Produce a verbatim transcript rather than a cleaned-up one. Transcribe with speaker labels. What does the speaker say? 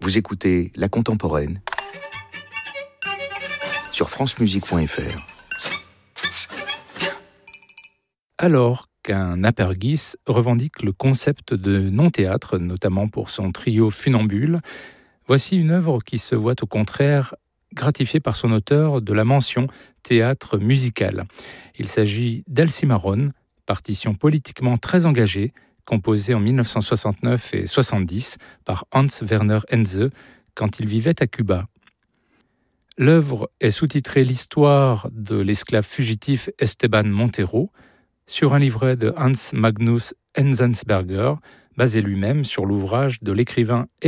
Speaker 1: Vous écoutez La Contemporaine sur francemusique point f r.
Speaker 2: Alors qu'un Apergis revendique le concept de non-théâtre, notamment pour son trio Funambule, voici une œuvre qui se voit au contraire gratifiée par son auteur de la mention théâtre musical. Il s'agit d'Elcimarron, partition politiquement très engagée, composée en dix-neuf cent soixante-neuf et soixante-dix par Hans Werner Henze quand il vivait à Cuba. L'œuvre est sous-titrée L'histoire de l'esclave fugitif Esteban Montero, sur un livret de Hans Magnus Enzensberger, basé lui-même sur l'ouvrage de l'écrivain